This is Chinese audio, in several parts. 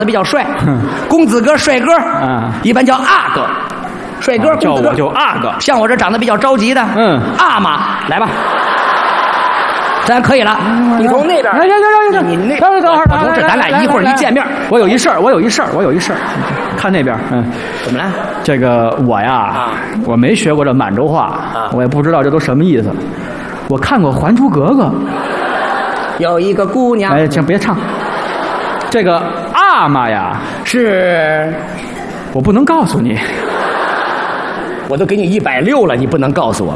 比较帅，公子哥、帅哥，一般叫阿哥，帅哥， 叫我就阿哥。 像我这长得比较着急的，阿妈，来吧，咱可以了。你从那边， 行， 你那， 等会儿， 这咱俩一会儿一见面， 我有一事儿，看那边， 怎么了？ 这个我呀，我没学过这满洲话，我也不知道这都什么意思。我看过《还珠格格》， 有一个姑娘， 哎，请别唱。这个阿玛呀， 是， 我不能告诉你。 我都给你160了，你不能告诉我。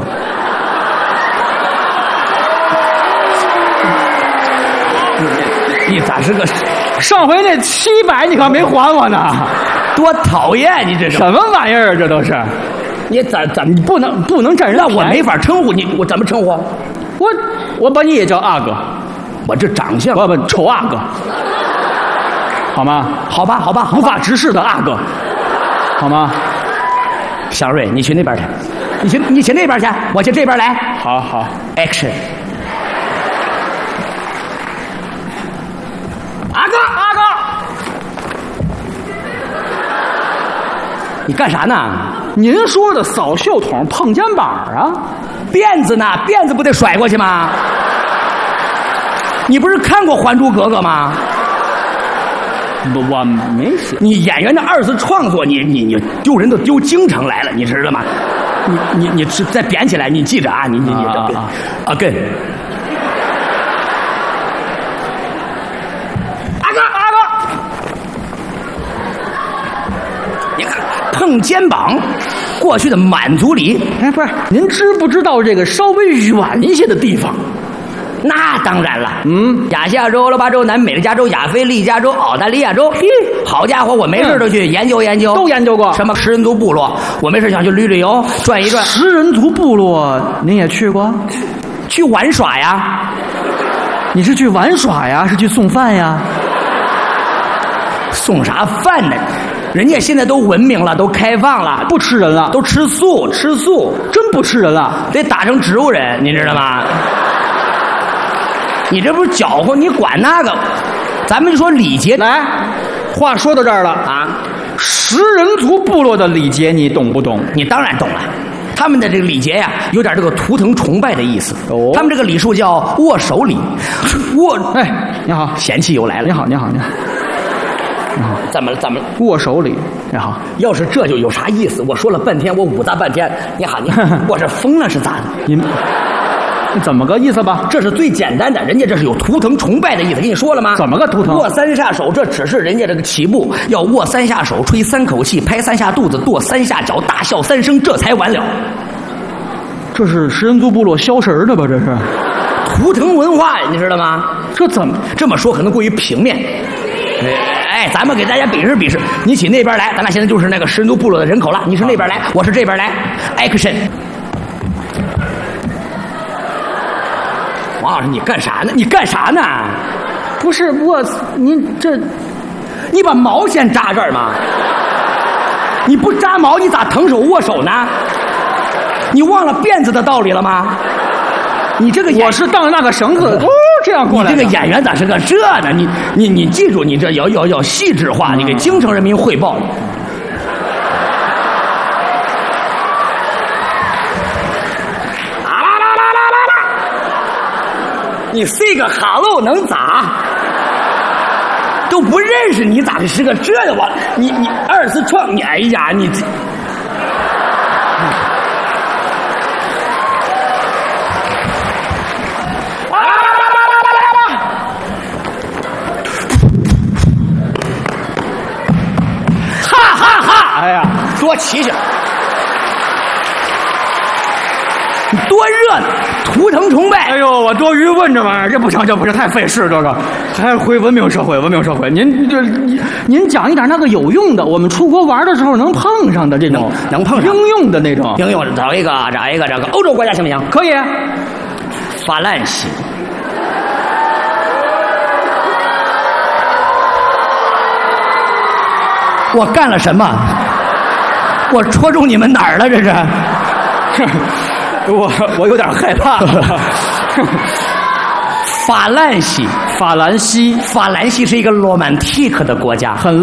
你咋是个？ 上回那700你可没还我呢， 多讨厌！你这是什么玩意儿？这都是， 你怎你不能占人？ 那我没法称呼你，我怎么称呼？ 我把你也叫阿哥， 我这长相， 不丑阿哥，好吗？ 好吧， 无法直视的阿哥，好吗？ 祥瑞，你去那边去，你去那边去，我去这边来。 好 ，Action！ 阿哥，你干啥呢？ 您说的扫袖筒碰肩膀啊？ 辫子呢？辫子不得甩过去吗？你不是看过《还珠格格》吗？ 我没写。 你演员的2次创作，你丢人都丢京城来了，你知道吗？你再编起来，你记着啊，你啊跟。阿哥，你看碰肩膀，过去的满族里， 哎，不是，您知不知道这个稍微远一些的地方？ 那当然了，亚细亚州、欧罗巴州、南美的加州、亚非利加州、澳大利亚州，好家伙，我没事都去研究， 都研究过。 什么食人族部落，我没事想去旅游，转一转。 食人族部落您也去过？ 去玩耍呀？ 你是去玩耍呀？是去送饭呀？ 送啥饭呢？人家现在都文明了，都开放了， 不吃人了， 都吃素， 真不吃人了， 得打成植物人，你知道吗？你这不是搅和，你管那个？咱们就说礼节。 来，话说到这儿了啊，食人族部落的礼节你懂不懂？ 你当然懂了。他们的这个礼节呀，有点这个图腾崇拜的意思。他们这个礼数叫握手礼。 哎，你好， 贤妻又来了。 你好。 怎么了？ 握手礼。你好。 要是这就有啥意思？我说了半天，我捂咂半天。你好，我这疯了是咋的？ 你怎么个意思吧？ 这是最简单的，人家这是有图腾崇拜的意思，跟你说了吗？ 怎么个图腾？ 握3下手，这只是人家这个起步，要握3下手，吹3口气，拍3下肚子，跺3下脚，大笑3声，这才完了。 这是食人族部落消食的吧？这是图腾文化，你知道吗？ 这怎么这么说可能过于平面？哎，咱们给大家比试，你起那边来，咱俩现在就是那个食人族部落的人口了。你是那边来，我是这边来 ，Action！ 王老师，你干啥呢？ 不是你把毛先扎这儿吗？你不扎毛，你咋腾手握手呢？你忘了辫子的道理了吗？你这个我是当那个绳子这样过来的。 你这个演员咋是个这呢？你记住，你这要细致化，你给京城人民汇报。你 say 个 hello 能咋？都不认识你咋的是个这的我？你2次创你哎呀你。哈哈哈！ 哎呀， 多齐全！你多热闹！图腾崇拜！ 哎呦，我多余问这玩意儿，这不行，太费事，这个还回文明社会。您讲一点那个有用的，我们出国玩的时候能碰上的这种， 能碰上应用的那种。 应用找一个这个欧洲国家行不行？ 可以。 法兰西。我干了什么？我戳中你们哪儿了？这是？ 我有点害怕了。 法兰西， 法兰西是一个 romantic 的国家， 很